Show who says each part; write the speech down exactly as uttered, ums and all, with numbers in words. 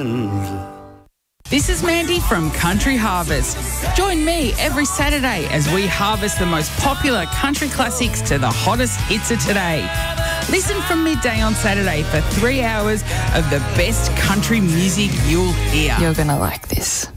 Speaker 1: This is Mandy from Country Harvest. Join me every Saturday as we harvest the most popular country classics to the hottest hits of today. Listen from midday on Saturday for three hours of the best country music you'll hear.
Speaker 2: You're going to like this.